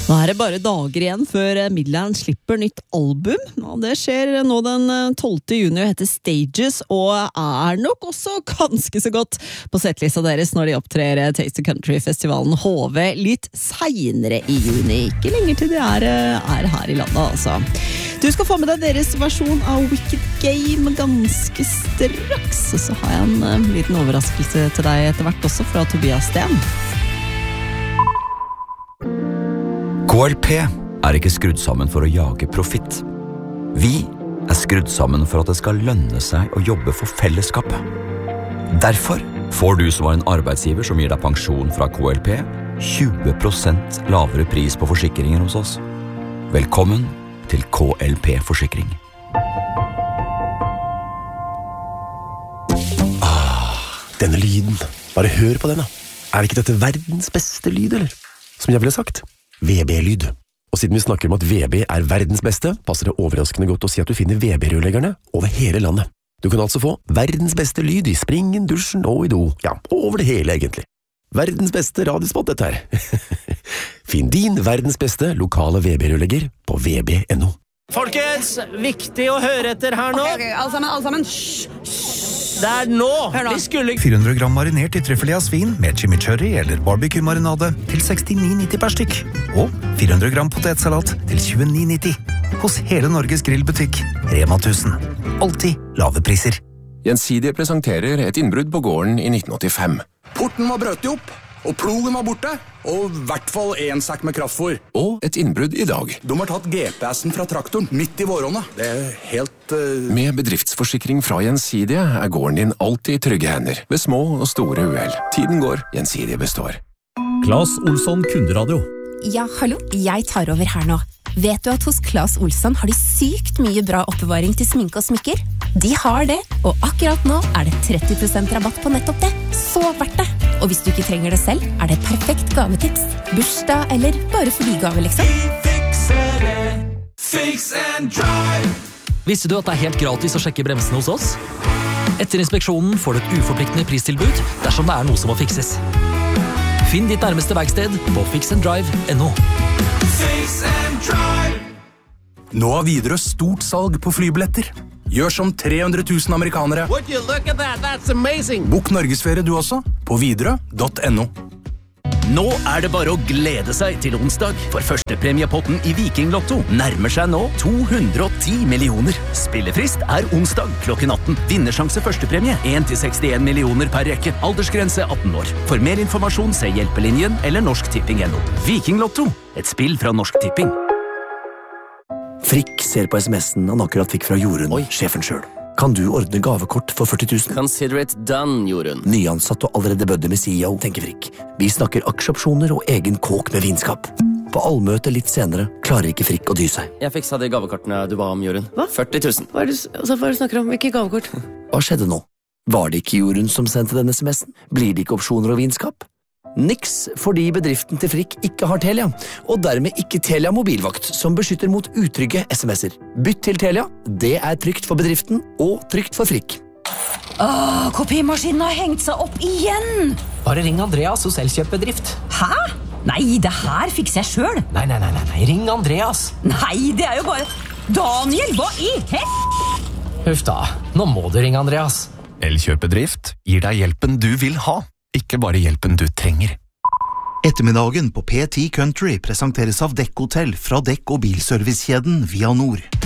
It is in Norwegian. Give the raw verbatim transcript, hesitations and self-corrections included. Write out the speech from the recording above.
Nå er det bare dager igjen før Midland slipper nytt album. Det skjer nå den tolvte juni og heter Stages, og er nok også ganske så godt på settlista deres når de opptrer Taste of Country-festivalen H V litt senere i juni. Ikke lenger til de er, er her i landet, altså. Du skal få med deg deres versjon av Wicked Game ganske straks, og så har jeg en liten overraskelse til deg etter hvert også fra Tobias Sten. K L P er ikke skrudd sammen for å jage profitt. Vi er skrudd sammen for at det skal lønne seg å jobbe for fellesskapet. Derfor får du som var en arbeidsgiver som gir deg pensjon fra K L P tjue prosent lavere pris på forsikringer hos oss. Velkommen til K L P-forsikring. Ah, denne lyden. Bare hør på den da. Er ikke dette verdens beste lyd, eller? Som jeg ville sagt. V B-lyd. Og siden vi snakker om at V B er verdens beste, passer det overraskende godt å si at du finner V B-rørleggerne over hele landet. Du kan altså få verdens beste lyd i springen, dusjen og i do. Ja, over det hele egentlig. Verdens beste radiospot dette her. Finn din verdens beste lokale V B-rørlegger på v b punktum no. Folkens, viktig å høre etter her nå. Ok, ok, alle sammen, alle sammen. Shh, shh. Det er nå. Hør nå. Vi skulle... fire hundre gram marinert i trüffelig av svin med chimichurri eller barbecue-marinade til sekstini nitti per stykk. Og fire hundre gram potetsalat til tjueni nitti. Hos hele Norges grillbutikk, Rema tusen. Alltid lave priser. Gjensidige presenterer et innbrudd på gården i nitten åttifem. Porten var brøtt opp, og plogen var borte, og i hvert fall en sekk med kraftfôr. Og et innbrudd i dag. De har tatt G P S-en fra traktoren midt i våronna. Det er helt... Uh... Med bedriftsforsikring fra Gjensidige er gården din alltid i trygge hender, ved små og store uhell. Tiden går, Gjensidige består. Claes Olsson Kunderadio. Ja, hallo, jeg tar over her nå. Vet du at hos Claes Olsson har de sykt mye bra oppbevaring til sminke og smykker? De har det, og akkurat nå er det tretti prosent rabatt på nettopp det. Så verdt det! Og hvis du ikke trenger det selv, er det et perfekt gavetips. Bursdag eller bare fordi-gave, liksom. Vi fikser det. Fix and drive. Visste du at det er helt gratis å sjekke bremsene hos oss? Etter inspeksjonen får du et uforpliktende pristilbud dersom det er noe som må fikses. Finn ditt nærmeste verksted på fix and drive punktum no. Fix and drive. Nå har Widerøe stort salg på flybilletter. Gjør som tre hundre tusen amerikanere. Would you look at that? That's amazing. Bok Norgesferie du også, på widerøe punktum no. Nå er det bare å glede seg til onsdag, for førstepremiepotten i Viking Lotto nærmer seg nå to hundre og ti millioner. Spillefrist er onsdag klokken atten. Vinnersjanse førstepremie en til sekstien millioner per rekke. Aldersgrense atten år. For mer informasjon se Hjelpelinjen eller Norsk Tipping punktum no. Viking Lotto, et spill fra Norsk Tipping. Frikk ser på sms'en han akkurat fikk fra Jorunn, Oi. Sjefen selv. Kan du ordne gavekort for førti tusen? Consider it done, Jorunn. Nyansatt og allerede bødde med C E O, tenker Frikk. Vi snakker aksjeopsjoner og egen kåk med vinskap. På allmøte litt senere klarer ikke Frikk å dy seg. Jeg fiksa de gavekortene du ba om, Jorunn. Hva? førti tusen. Hva er det, altså, hva er det du snakker om? Hvilke gavekort? Hva skjedde nå? Var det ikke Jorunn som sendte denne sms'en? Blir det ikke opsjoner og vinskap? Niks, fordi bedriften til Frikk ikke har Telia, og dermed ikke Telia mobilvakt, som beskytter mot utrygge sms'er. Bytt til Telia, det er trygt for bedriften, og trygt for Frikk. Åh, kopimaskinen har hengt seg opp igjen! Bare ring Andreas hos Elkjøp-bedrift. Hæ? Nei, det her fikser jeg selv. Nei, nei, nei, nei, ring Andreas. Nei, det er jo bare... Daniel, hva i hel... Huff da, nå må du ringe Andreas. Elkjøp-bedrift gir deg hjelpen du vil ha. Ikke bare hjelpen du trenger. Ettermiddagen på P ti Country presenteres av Dekk Hotel fra dekk- og bilservicekjeden Via Nord.